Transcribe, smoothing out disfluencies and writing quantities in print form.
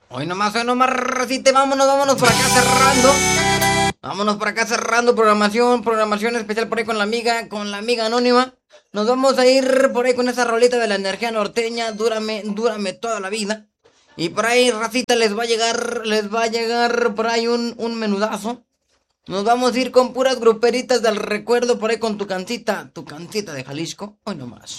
hoy nomás, racita, vámonos por acá cerrando. Vámonos por acá cerrando programación especial por ahí con la amiga anónima. Nos vamos a ir por ahí con esa rolita de la energía norteña, dúrame toda la vida. Y por ahí, racita, les va a llegar por ahí un menudazo. Nos vamos a ir con puras gruperitas del recuerdo por ahí con tu cancita de Jalisco. Hoy nomás.